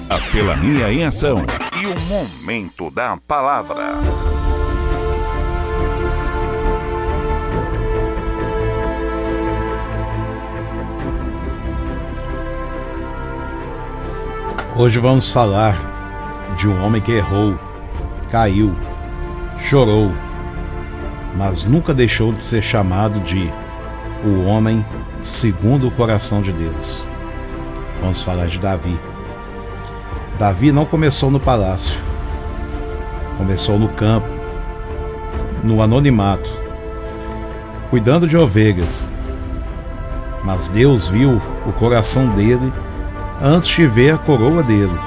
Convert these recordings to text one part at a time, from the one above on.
A Pelania em Ação e o Momento da Palavra. Hoje vamos falar de um homem que errou, caiu, chorou, mas nunca deixou de ser chamado de o homem segundo o coração de Deus. Vamos falar de Davi. Davi não começou no palácio, começou no campo, no anonimato, cuidando de ovelhas. Mas Deus viu o coração dele antes de ver a coroa dele.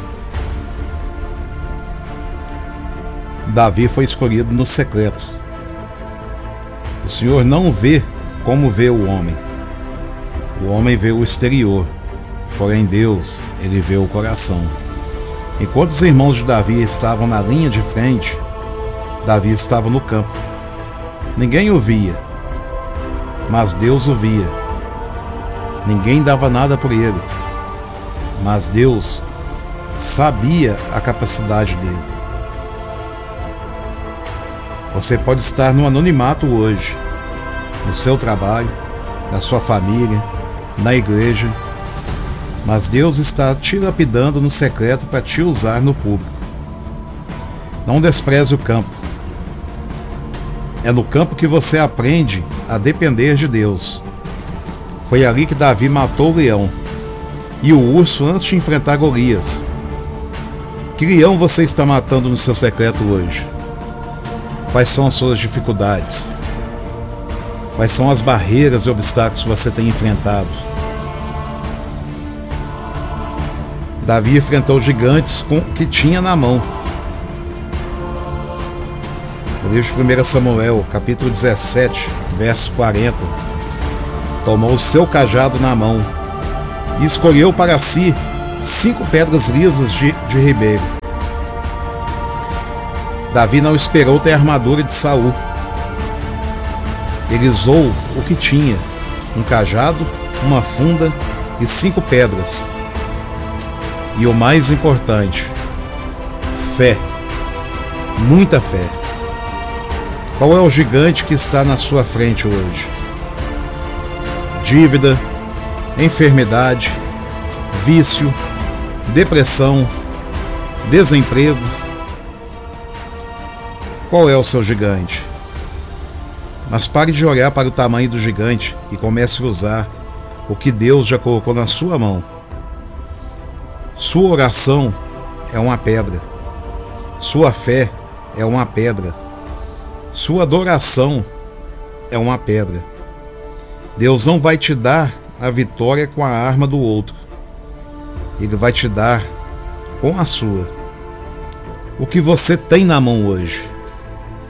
Davi foi escolhido no secreto. O Senhor não vê como vê o homem. O homem vê o exterior, porém Deus, ele vê o coração. Enquanto os irmãos de Davi estavam na linha de frente, Davi estava no campo. Ninguém o via, mas Deus o via. Ninguém dava nada por ele, mas Deus sabia a capacidade dele. Você pode estar no anonimato hoje, no seu trabalho, na sua família, na igreja, mas Deus está te lapidando no secreto para te usar no público. Não despreze o campo. É no campo que você aprende a depender de Deus. Foi ali que Davi matou o leão e o urso antes de enfrentar Golias. Que leão você está matando no seu secreto hoje? Quais são as suas dificuldades? Quais são as barreiras e obstáculos que você tem enfrentado? Davi enfrentou gigantes com o que tinha na mão. No livro de 1 Samuel, capítulo 17, verso 40, tomou o seu cajado na mão e escolheu para si 5 pedras lisas de ribeiro. Davi não esperou ter a armadura de Saul. Ele usou o que tinha: um cajado, uma funda e 5 pedras. E o mais importante, fé. Muita fé. Qual é o gigante que está na sua frente hoje? Dívida, enfermidade, vício, depressão, desemprego. Qual é o seu gigante? Mas pare de olhar para o tamanho do gigante e comece a usar o que Deus já colocou na sua mão. Sua oração é uma pedra. Sua fé é uma pedra. Sua adoração é uma pedra. Deus não vai te dar a vitória com a arma do outro. Ele vai te dar com a sua. O que você tem na mão hoje?